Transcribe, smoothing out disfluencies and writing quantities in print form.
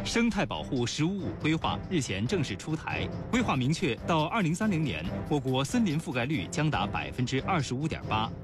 生态保护“十五五”规划日前正式出台，规划明确，到2030年，我国森林覆盖率将达25.8%。